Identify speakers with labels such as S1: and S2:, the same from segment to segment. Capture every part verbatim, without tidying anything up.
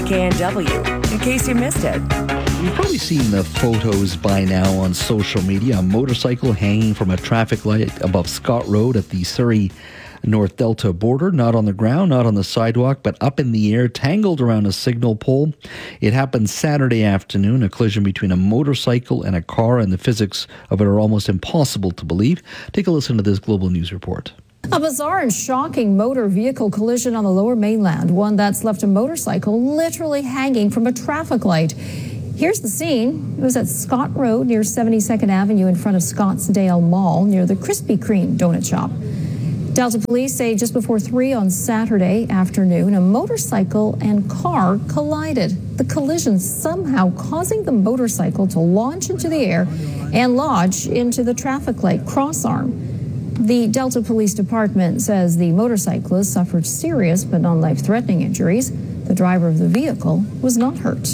S1: K N W, in case you missed it.
S2: You've probably seen the photos by now on social media. A motorcycle hanging from a traffic light above Scott Road at the Surrey North Delta border, not on the ground, not on the sidewalk, but up in the air, tangled around a signal pole. It happened Saturday afternoon, a collision between a motorcycle and a car, and the physics of it are almost impossible to believe. Take a listen to this Global News report.
S3: A bizarre and shocking motor vehicle collision on the Lower Mainland, one that's left a motorcycle literally hanging from a traffic light. Here's the scene. It was at Scott Road near seventy-second Avenue in front of Scottsdale Mall near the Krispy Kreme donut shop. Delta police say just before three on Saturday afternoon, a motorcycle and car collided. The collision somehow causing the motorcycle to launch into the air and lodge into the traffic light crossarm. The Delta Police Department says the motorcyclist suffered serious but non-life-threatening injuries. The driver of the vehicle was not hurt.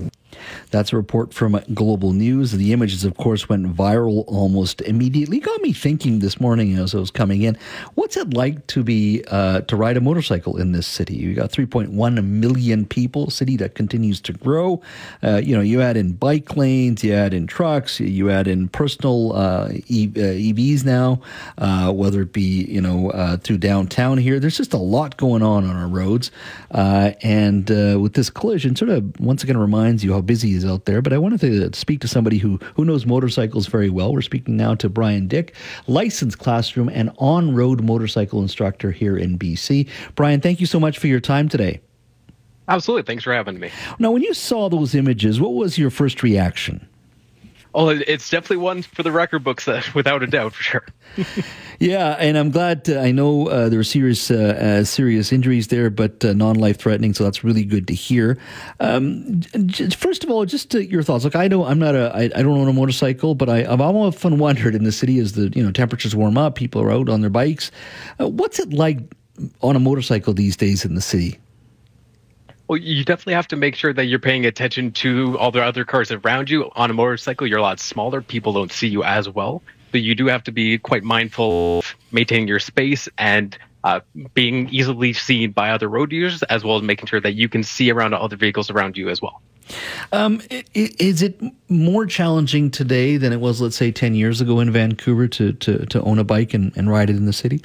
S2: That's a report from Global News. The images, of course, went viral almost immediately. Got me thinking this morning as I was coming in, what's it like to be uh, to ride a motorcycle in this city? You got three point one million people, a city that continues to grow. Uh, you know, you add in bike lanes, you add in trucks, you add in personal uh, e- uh, E Vs now, uh, whether it be, you know, uh, through downtown here. There's just a lot going on on our roads. Uh, and uh, with this collision, sort of once again reminds you how busy is out there. But I wanted to speak to somebody who who knows motorcycles very well. We're speaking now to Brian Dick, licensed classroom and on-road motorcycle instructor here in B C. Brian, thank you so much for your time today.
S4: Absolutely. Thanks for having me.
S2: Now, when you saw those images, what was your first reaction?
S4: Oh, it's definitely one for the record books, uh, without a doubt, for sure.
S2: Yeah, and I'm glad. To, I know uh, there were serious, uh, uh, serious injuries there, but uh, non-life threatening. So that's really good to hear. Um, just, first of all, just uh, your thoughts. Look, I know I'm not a. I, I don't own a motorcycle, but I, I've often wondered in the city as the you know temperatures warm up, people are out on their bikes. Uh, what's it like on a motorcycle these days in the city?
S4: Well, you definitely have to make sure that you're paying attention to all the other cars around you. On a motorcycle, you're a lot smaller. People don't see you as well. So you do have to be quite mindful of maintaining your space and uh, being easily seen by other road users, as well as making sure that you can see around other vehicles around you as well.
S2: Um, is it more challenging today than it was, let's say, ten years ago in Vancouver to, to, to own a bike and, and ride it in the city?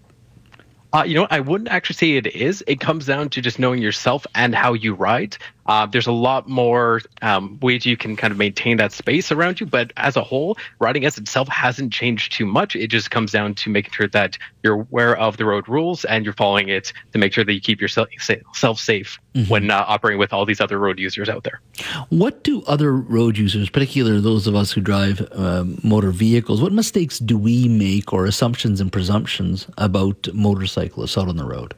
S4: Uh, you know what? I wouldn't actually say it is. It comes down to just knowing yourself and how you ride. Uh, there's a lot more um, ways you can kind of maintain that space around you. But as a whole, riding as itself hasn't changed too much. It just comes down to making sure that you're aware of the road rules and you're following it to make sure that you keep yourself safe mm-hmm. when uh, operating with all these other road users out there.
S2: What do other road users, particularly those of us who drive uh, motor vehicles, what mistakes do we make or assumptions and presumptions about motorcyclists out on the road?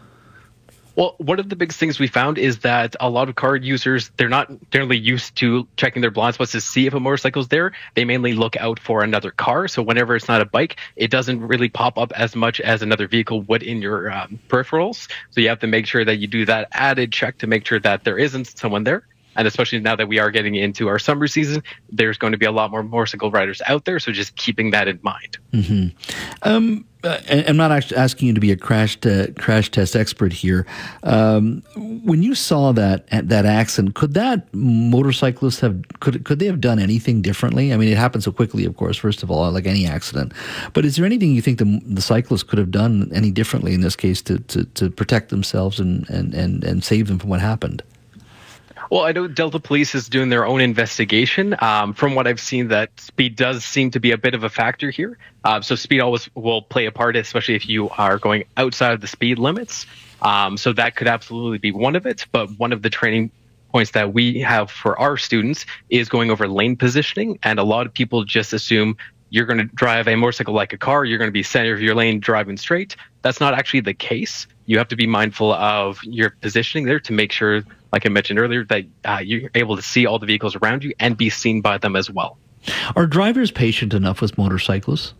S4: Well, one of the biggest things we found is that a lot of car users, they're not generally used to checking their blind spots to see if a motorcycle's there. They mainly look out for another car. So whenever it's not a bike, it doesn't really pop up as much as another vehicle would in your um, peripherals. So you have to make sure that you do that added check to make sure that there isn't someone there. And especially now that we are getting into our summer season, there's going to be a lot more motorcycle riders out there. So just keeping that in mind.
S2: Mm-hmm. Um, I'm not actually asking you to be a crash te- crash test expert here. Um, when you saw that that accident, could that motorcyclist have could could they have done anything differently? I mean, it happened so quickly, of course. First of all, like any accident, but is there anything you think the the cyclist could have done any differently in this case to to, to protect themselves and, and, and, and save them from what happened?
S4: Well, I know Delta Police is doing their own investigation. Um, from what I've seen, that speed does seem to be a bit of a factor here. Uh, so speed always will play a part, especially if you are going outside of the speed limits. Um, so that could absolutely be one of it. But one of the training points that we have for our students is going over lane positioning. And a lot of people just assume you're going to drive a motorcycle like a car. You're going to be center of your lane driving straight. That's not actually the case. You have to be mindful of your positioning there to make sure, like I mentioned earlier, that uh, you're able to see all the vehicles around you and be seen by them as well.
S2: Are drivers patient enough with motorcyclists?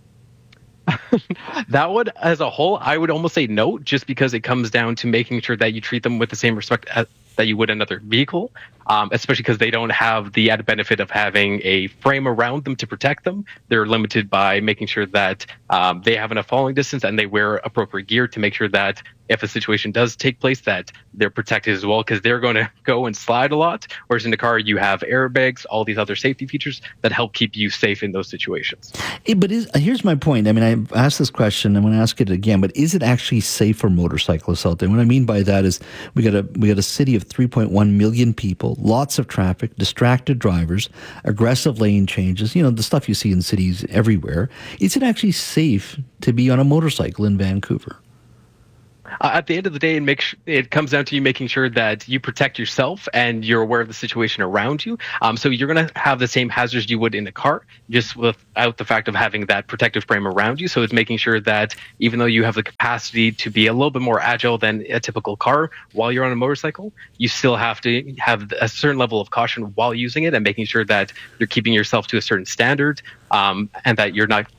S4: That one, as a whole, I would almost say no, just because it comes down to making sure that you treat them with the same respect as, that you would another vehicle. Um, especially because they don't have the added benefit of having a frame around them to protect them. They're limited by making sure that um, they have enough falling distance and they wear appropriate gear to make sure that if a situation does take place, that they're protected as well, because they're going to go and slide a lot. Whereas in the car, you have airbags, all these other safety features that help keep you safe in those situations.
S2: Yeah, but is, here's my point. I mean, I asked this question. I'm going to ask it again. But is it actually safe for motorcyclists out there? What I mean by that is we got a we got a city of three point one million people, lots of traffic, distracted drivers, aggressive lane changes. You know, the stuff you see in cities everywhere. Is it actually safe to be on a motorcycle in Vancouver?
S4: Uh, at the end of the day, it, makes, it comes down to you making sure that you protect yourself and you're aware of the situation around you. Um, so you're going to have the same hazards you would in a car, just without the fact of having that protective frame around you. So it's making sure that even though you have the capacity to be a little bit more agile than a typical car while you're on a motorcycle, you still have to have a certain level of caution while using it and making sure that you're keeping yourself to a certain standard, um, and that you're not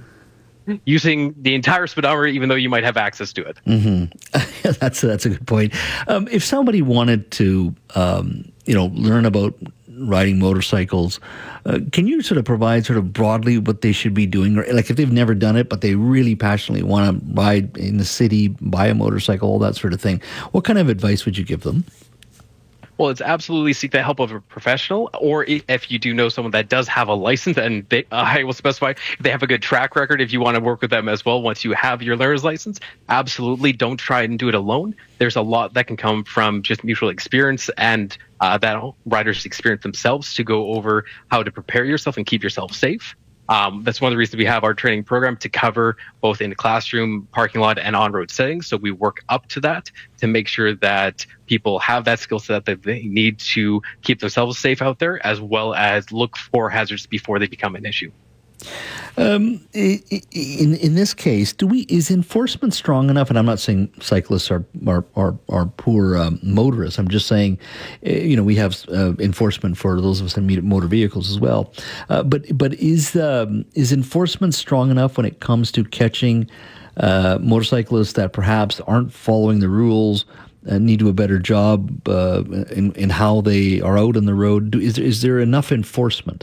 S4: using the entire speedometer, even though you might have access to it.
S2: Mm-hmm. that's that's a good point. Um, if somebody wanted to, um, you know, learn about riding motorcycles, uh, can you sort of provide sort of broadly what they should be doing, or like if they've never done it but they really passionately want to ride in the city, buy a motorcycle, all that sort of thing? What kind of advice would you give them?
S4: Well, it's absolutely seek the help of a professional, or if you do know someone that does have a license, and they, uh, I will specify if they have a good track record, if you want to work with them as well once you have your learner's license, absolutely don't try and do it alone. There's a lot that can come from just mutual experience and uh, that riders experience themselves to go over how to prepare yourself and keep yourself safe. Um, that's one of the reasons we have our training program to cover both in the classroom, parking lot, and on-road settings. So we work up to that to make sure that people have that skill set that they need to keep themselves safe out there, as well as look for hazards before they become an issue.
S2: Um, in in this case, do we is enforcement strong enough? And I'm not saying cyclists are are are, are poor um, motorists. I'm just saying, uh, you know, we have uh, enforcement for those of us in motor vehicles as well. Uh, but but is um, is enforcement strong enough when it comes to catching uh, motorcyclists that perhaps aren't following the rules? Uh, need to do a better job uh, in in how they are out on the road. Do, is is there enough enforcement?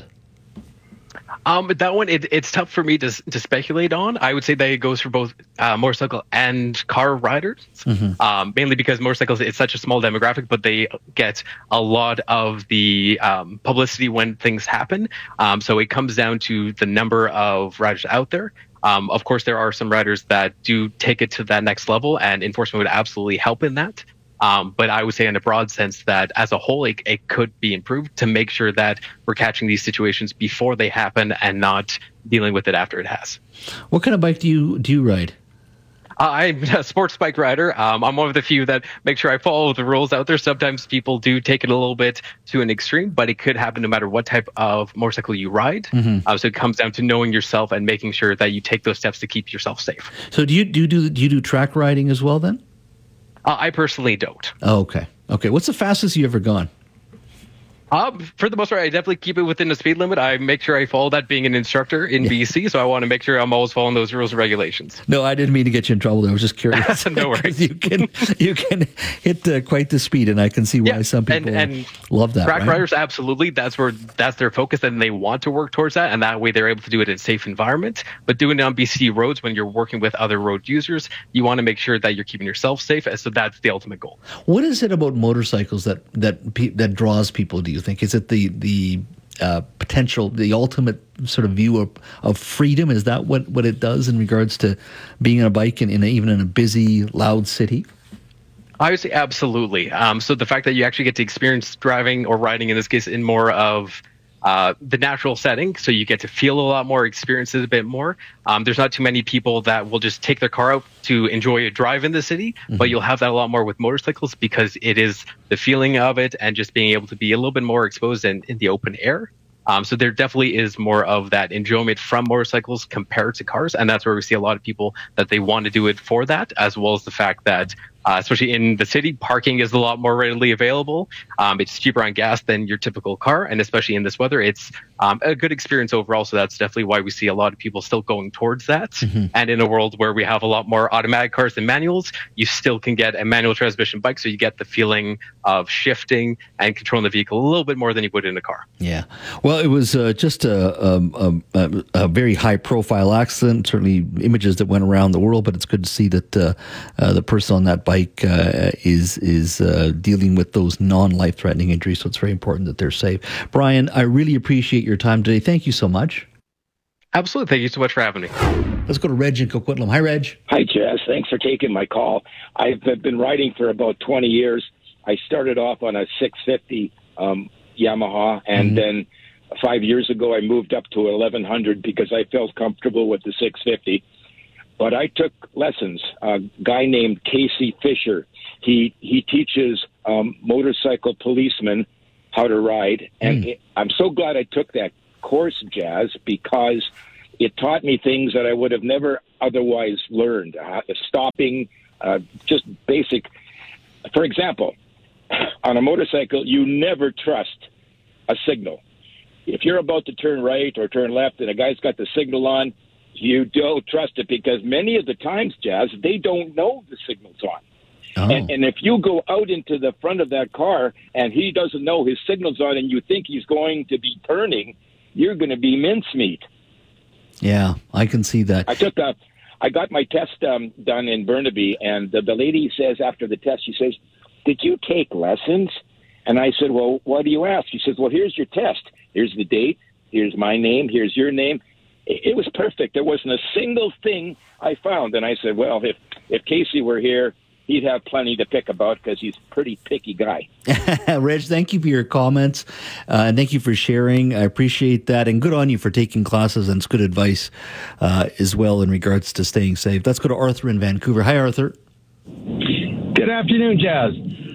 S4: Um, but that one, it, it's tough for me to to speculate on. I would say that it goes for both uh, motorcycle and car riders, mm-hmm. um, mainly because motorcycles, it's such a small demographic, but they get a lot of the um, publicity when things happen. Um, so it comes down to the number of riders out there. Um, of course, there are some riders that do take it to that next level, and enforcement would absolutely help in that. Um, but I would say in a broad sense that as a whole, it, it could be improved to make sure that we're catching these situations before they happen and not dealing with it after it has.
S2: What kind of bike do you do you ride?
S4: Uh, I'm a sports bike rider. Um, I'm one of the few that make sure I follow the rules out there. Sometimes people do take it a little bit to an extreme, but it could happen no matter what type of motorcycle you ride. Mm-hmm. Uh, so it comes down to knowing yourself and making sure that you take those steps to keep yourself safe.
S2: So do you do you do, do, you do track riding as well then?
S4: Uh, I personally don't.
S2: Oh, okay. Okay. What's the fastest you ever gone?
S4: Um, for the most part, I definitely keep it within the speed limit. I make sure I follow that being an instructor in B C, so I want to make sure I'm always following those rules and regulations.
S2: No, I didn't mean to get you in trouble. I was just curious.
S4: No worries.
S2: you can you can hit uh, quite the speed, and I can see why
S4: yeah,
S2: some people
S4: and, and
S2: love that.
S4: Track
S2: right?
S4: riders, absolutely. That's where that's their focus, and they want to work towards that, and that way they're able to do it in a safe environment. But doing it on B C roads when you're working with other road users, you want to make sure that you're keeping yourself safe, and so that's the ultimate goal.
S2: What is it about motorcycles that that pe- that draws people? Do you think is it the the uh, potential, the ultimate sort of view of, of freedom? Is that what, what it does in regards to being on a bike in, in a, even in a busy, loud city?
S4: I would say absolutely. Um, so the fact that you actually get to experience driving or riding, in this case, in more of uh, the natural setting, so you get to feel a lot more, experience it a bit more. Um, there's not too many people that will just take their car out to enjoy a drive in the city, mm-hmm. but you'll have that a lot more with motorcycles because it is the feeling of it and just being able to be a little bit more exposed in, in the open air. Um, so there definitely is more of that enjoyment from motorcycles compared to cars, and that's where we see a lot of people that they want to do it for that, as well as the fact that uh, especially in the city. Parking is a lot more readily available. Um, it's cheaper on gas than your typical car, and especially in this weather, it's um, a good experience overall. So that's definitely why we see a lot of people still going towards that. Mm-hmm. And in a world where we have a lot more automatic cars than manuals, you still can get a manual transmission bike, so you get the feeling of shifting and controlling the vehicle a little bit more than you would in a car.
S2: Yeah. Well, it was uh, just a, a, a, a very high-profile accident, certainly images that went around the world, but it's good to see that uh, uh, the person on that bike uh, is is uh, dealing with those non-life-threatening injuries, so it's very important that they're safe. Brian, I really appreciate your time today. Thank you so much.
S4: Absolutely. Thank you so much for having me.
S2: Let's go to Reg in Coquitlam. Hi, Reg.
S5: Hi, Jess. Thanks for taking my call. I've been riding for about twenty years. I started off on a six fifty um, Yamaha, and mm-hmm. then five years ago I moved up to eleven hundred because I felt comfortable with the six fifty. But I took lessons. A guy named Casey Fisher, he he teaches um, motorcycle policemen how to ride, and mm. it, I'm so glad I took that course, Jazz, because it taught me things that I would have never otherwise learned. Uh, stopping, uh, just basic. For example, on a motorcycle, you never trust a signal. If you're about to turn right or turn left and a guy's got the signal on, you don't trust it because many of the times, Jazz, they don't know the signal's on. Oh. And, and if you go out into the front of that car and he doesn't know his signal's on and you think he's going to be turning, you're going to be mincemeat.
S2: Yeah, I can see that.
S5: I took a, I got my test um, done in Burnaby, and the, the lady says after the test, she says, "Did you take lessons?" And I said, "Well, why do you ask?" She says, "Well, here's your test. Here's the date. Here's my name. Here's your name." It, it was perfect. There wasn't a single thing I found. And I said, well, if, if Casey were here, he'd have plenty to pick about because he's a pretty picky guy.
S2: Reg, thank you for your comments, uh, and thank you for sharing. I appreciate that, and good on you for taking classes, and it's good advice uh, as well in regards to staying safe. Let's go to Arthur in Vancouver. Hi, Arthur.
S6: Good afternoon, Jazz.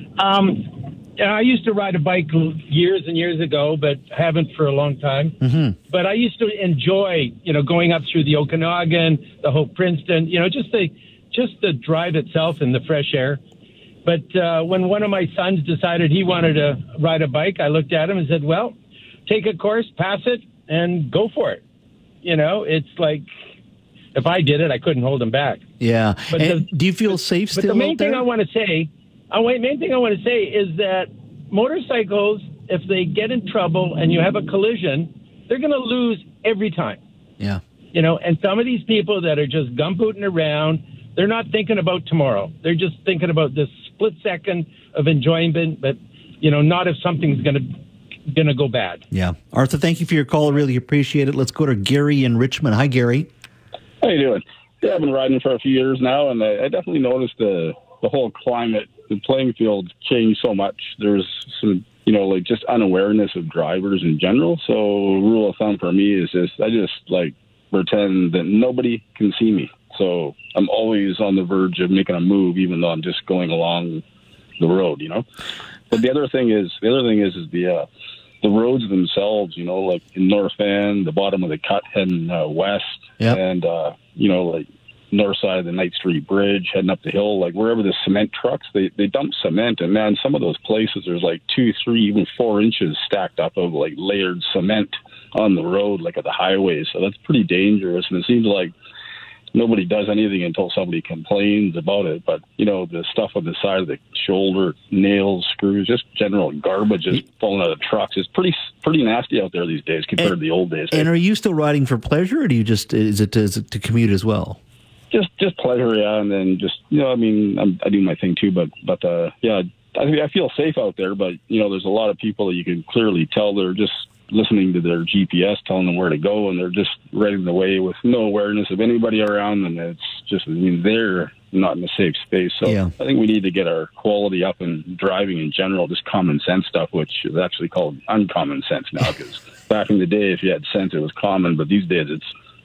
S6: Um, I used to ride a bike years and years ago, but haven't for a long time. Mm-hmm. But I used to enjoy, you know, going up through the Okanagan, the Hope Princeton, you know, just the just the drive itself in the fresh air. But uh, when one of my sons decided he wanted to ride a bike, I looked at him and said, well, take a course, pass it, and go for it. You know, it's like if I did it, I couldn't hold him back.
S2: Yeah.
S6: But
S2: and
S6: the,
S2: do you feel
S6: but,
S2: safe still
S6: But the main
S2: out there?
S6: thing I want to say, uh, main thing I want to say is that motorcycles, if they get in trouble and you have a collision, they're going to lose every time.
S2: Yeah.
S6: You know, and some of these people that are just gumbooting around, they're not thinking about tomorrow. They're just thinking about this split second of enjoyment, but, you know, not if something's going to going to go bad.
S2: Yeah. Arthur, thank you for your call. I really appreciate it. Let's go to Gary in Richmond. Hi, Gary.
S7: How you doing? Yeah, I've been riding for a few years now, and I, I definitely noticed the the whole climate, the playing field changed so much. There's some, you know, like just unawareness of drivers in general. So rule of thumb for me is just, I just like pretend that nobody can see me. So I'm always on the verge of making a move, even though I'm just going along the road, you know. But the other thing is, the other thing is, is the uh, the roads themselves, you know, like in North Van, the bottom of the cut heading uh, west, yep. and uh, you know, like north side of the Knight Street Bridge heading up the hill, like wherever the cement trucks, they, they dump cement. And man, some of those places, there's like two, three, even four inches stacked up of like layered cement on the road, like at the highways. So that's pretty dangerous. And it seems like nobody does anything until somebody complains about it. But, you know, the stuff on the side of the shoulder, nails, screws, just general garbage is falling out of trucks. It's pretty pretty nasty out there these days compared
S2: and,
S7: to the old days.
S2: And are you still riding for pleasure, or do you just, is it, is it to commute as well?
S7: Just, just pleasure, yeah, and then just, you know, I mean, I'm, I do my thing too, but, but, uh, yeah, I I feel safe out there, but, you know, there's a lot of people that you can clearly tell they're just listening to their G P S telling them where to go, and they're just riding the way with no awareness of anybody around them. It's just, I mean, they're not in a safe space. So yeah. I think we need to get our quality up in driving in general, just common sense stuff, which is actually called uncommon sense now, because back in the day, if you had sense, it was common, but these days it's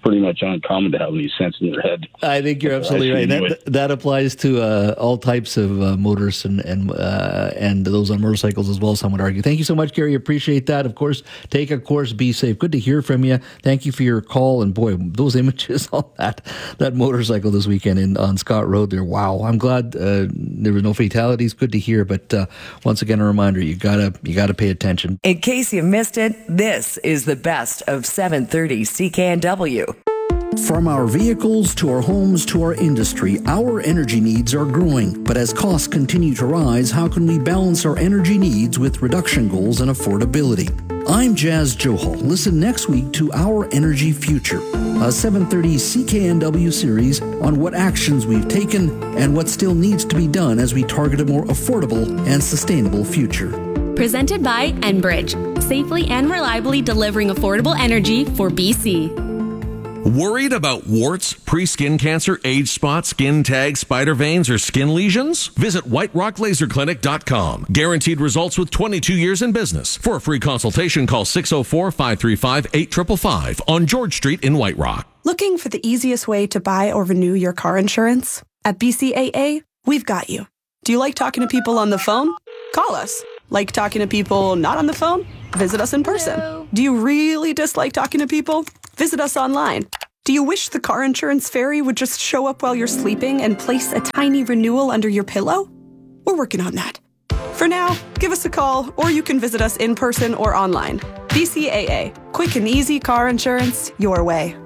S7: pretty much uncommon to have any sense in your head.
S2: I think you're absolutely right. That that applies to uh, all types of uh, motors and and uh, and those on motorcycles as well, some would argue. Thank you so much, Gary. Appreciate that. Of course, take a course, be safe. Good to hear from you. Thank you for your call. And boy, those images on that that motorcycle this weekend in on Scott Road there. Wow. I'm glad uh, there were no fatalities. Good to hear. But uh, once again, a reminder: you gotta you gotta pay attention.
S1: In case you missed it, this is the best of seven thirty C K N W.
S8: From our vehicles to our homes to our industry, our energy needs are growing. But as costs continue to rise, how can we balance our energy needs with reduction goals and affordability? I'm Jazz Johal. Listen next week to Our Energy Future, a seven thirty C K N W series on what actions we've taken and what still needs to be done as we target a more affordable and sustainable future.
S9: Presented by Enbridge, safely and reliably delivering affordable energy for B C.
S10: Worried about warts, pre-skin cancer, age spots, skin tags, spider veins, or skin lesions? Visit white rock laser clinic dot com. Guaranteed results with twenty-two years in business. For a free consultation, call six oh four, five three five, eight five five five on George Street in White Rock.
S11: Looking for the easiest way to buy or renew your car insurance? At B C A A, we've got you. Do you like talking to people on the phone? Call us. Like talking to people not on the phone? Visit us in person. Hello. Do you really dislike talking to people? Visit us online. Do you wish the car insurance fairy would just show up while you're sleeping and place a tiny renewal under your pillow? We're working on that. For now, give us a call, or you can visit us in person or online. B C A A. Quick and easy car insurance your way.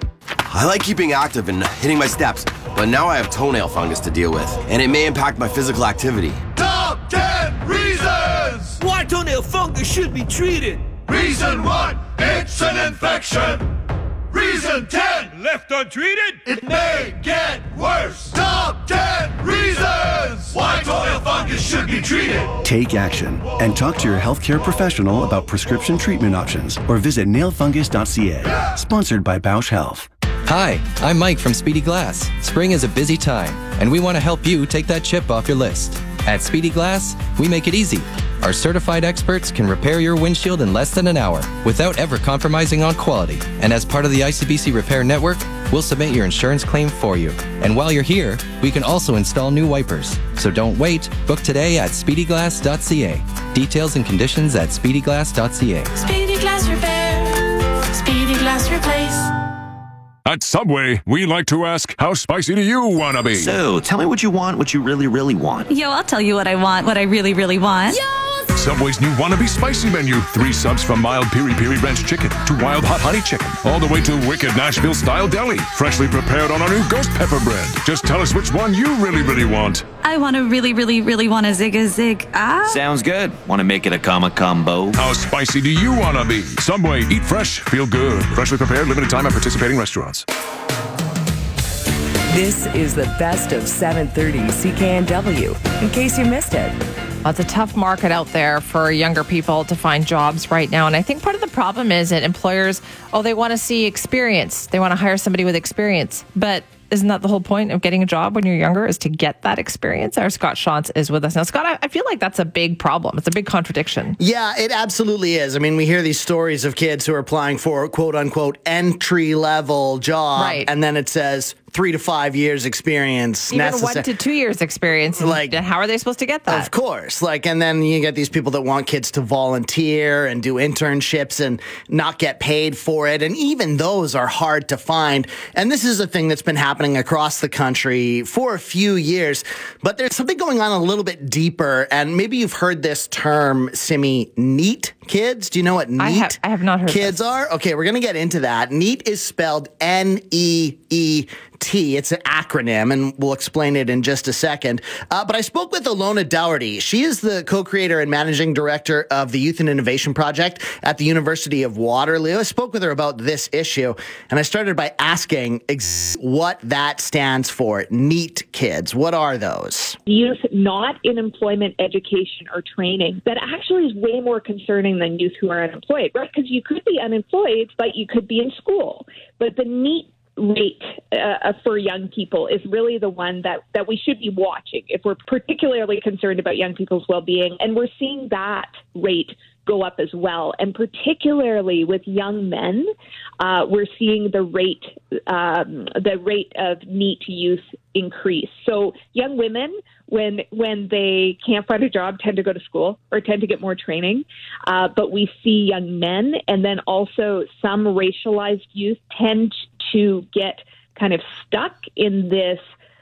S12: I like keeping active and hitting my steps, but now I have toenail fungus to deal with, and it may impact my physical activity.
S13: Top ten reasons why toenail fungus should be treated. Reason one, it's an infection. Reason ten, left untreated, it may get worse. Top ten reasons why toenail fungus should be treated.
S14: Take action and talk to your healthcare professional about prescription treatment options or visit nail fungus dot c a. Sponsored by Bausch Health.
S15: Hi, I'm Mike from Speedy Glass. Spring is a busy time, and we want to help you take that chip off your list. At Speedy Glass, we make it easy. Our certified experts can repair your windshield in less than an hour without ever compromising on quality. And as part of the I C B C Repair Network, we'll submit your insurance claim for you. And while you're here, we can also install new wipers. So don't wait. Book today at speedy glass dot c a. Details and conditions at speedy glass dot c a.
S16: Speedy Glass Repair. Speedy Glass Replace.
S17: At Subway, we like to ask, how spicy do you want to be?
S18: So, tell me what you want, what you really, really want.
S19: Yo, I'll tell you what I want, what I really, really want.
S17: Yo! Subway's new Wannabe Spicy menu. Three subs from mild Piri Piri Ranch chicken to wild hot honey chicken. All the way to wicked Nashville-style deli. Freshly prepared on our new ghost pepper bread. Just tell us which one you really, really want.
S19: I want to really, really, really want a zig a zig. Ah.
S18: Sounds good. Want to make it a comma combo?
S17: How spicy do you want to be? Subway, eat fresh, feel good. Freshly prepared, limited time at participating restaurants.
S1: This is the best of seven thirty C K N W, in case you missed it.
S20: Well, it's a tough market out there for younger people to find jobs right now. And I think part of the problem is that employers, oh, they want to see experience. They want to hire somebody with experience. But isn't that the whole point of getting a job when you're younger, is to get that experience? Our Scott Shantz is with us now. Scott, I, I feel like that's a big problem. It's a big contradiction.
S21: Yeah, it absolutely is. I mean, we hear these stories of kids who are applying for quote unquote entry level job.
S20: Right.
S21: And then it says three to five years experience.
S20: Even
S21: necessary.
S20: one to two years experience. Like, how are they supposed to get that?
S21: Of course. Like, and then you get these people that want kids to volunteer and do internships and not get paid for it. And even those are hard to find. And this is a thing that's been happening across the country for a few years. But there's something going on a little bit deeper. And maybe you've heard this term, Simi, NEET kids. Do you know what NEET
S20: I have, I have not heard
S21: kids
S20: this.
S21: are? Okay, we're going to get into that. NEET is spelled N E E T. It's an acronym, and we'll explain it in just a second. Uh, but I spoke with Ilona Dougherty. She is the co-creator and managing director of the Youth and Innovation Project at the University of Waterloo. I spoke with her about this issue, and I started by asking ex- what that stands for. NEET kids. What are those?
S22: Youth not in employment, education, or training. That actually is way more concerning than youth who are unemployed, right? Because you could be unemployed, but you could be in school. But the NEET rate uh, for young people is really the one that, that we should be watching if we're particularly concerned about young people's well-being. And we're seeing that rate go up as well. And particularly with young men, uh, we're seeing the rate um, the rate of NEET youth increase. So young women, when when they can't find a job, tend to go to school or tend to get more training. Uh, but we see young men, and then also some racialized youth tend to get kind of stuck in this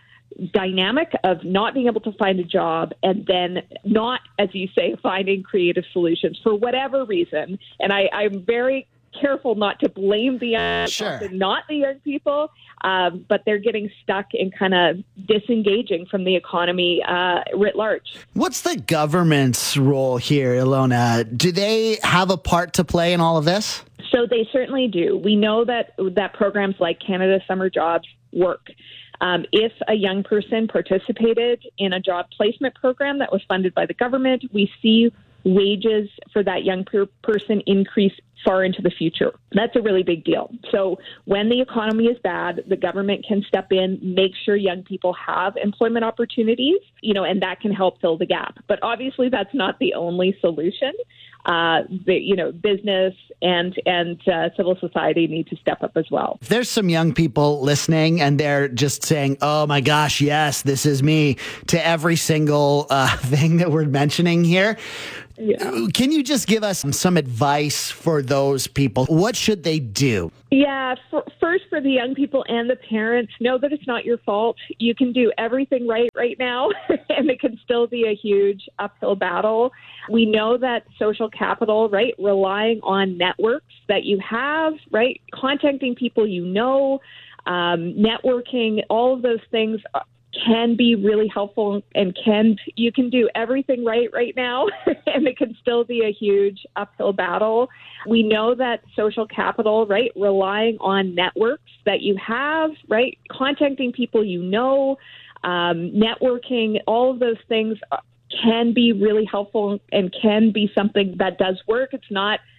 S22: dynamic of not being able to find a job and then not, as you say, finding creative solutions for whatever reason. And I, I'm very careful not to blame the young
S21: Sure.
S22: people, not the young people, um, but they're getting stuck in kind of disengaging from the economy uh, writ large.
S21: What's the government's role here, Ilona? Do they have a part to play in all of this?
S22: So they certainly do. We know that that programs like Canada Summer Jobs work. Um, if a young person participated in a job placement program that was funded by the government, we see wages for that young per- person increase far into the future. That's a really big deal. So when the economy is bad, the government can step in, make sure young people have employment opportunities, you know, and that can help fill the gap. But obviously that's not the only solution. Uh, the, you know, business and and uh, civil society need to step up as well.
S21: If there's some young people listening and they're just saying, oh my gosh, yes, this is me, to every single uh, thing that we're mentioning here, yeah. Can you just give us some advice for those people? What should they do?
S22: Yeah, for, first for the young people and the parents, know that it's not your fault. You can do everything right right now, and it can still be a huge uphill battle. We know that social capital, right, relying on networks that you have, right, contacting people you know, um, networking, all of those things can be really helpful, and can you can do everything right right now, and it can still be a huge uphill battle. We know that social capital, right, relying on networks that you have, right, contacting people you know, um, networking, all of those things can be really helpful and can be something that does work. It's not